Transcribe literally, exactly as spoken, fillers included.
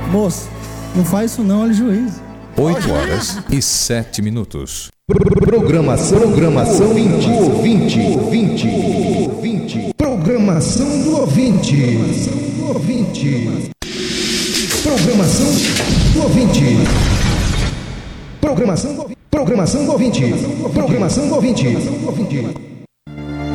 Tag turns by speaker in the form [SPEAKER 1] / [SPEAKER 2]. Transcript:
[SPEAKER 1] Moço, não faz isso não, olha o juiz.
[SPEAKER 2] oito horas e sete minutos.
[SPEAKER 3] Programação, programação do ouvinte, ouvinte, ouvinte. Programação do ouvinte, do ouvinte. Programação do ouvinte. Programação do ouvinte. Programação do ouvinte. Programação do ouvinte.